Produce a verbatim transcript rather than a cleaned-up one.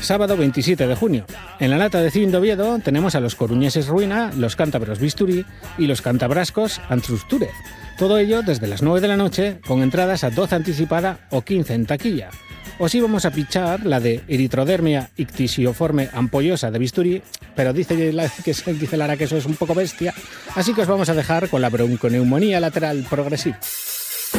sábado veintisiete de junio. En la lata de Cim d'Oviedo tenemos a los coruñeses Ruina, los cántabros Bisturí y los cantabrascos Antrustúrez. Todo ello desde las nueve de la noche, con entradas a doce anticipada o quince en taquilla. Os íbamos a pichar la de Erythrodermia ictioforme ampollosa de Bisturí, pero dice, la, que, dice Lara que eso es un poco bestia, así que os vamos a dejar con la bronconeumonía lateral progresiva.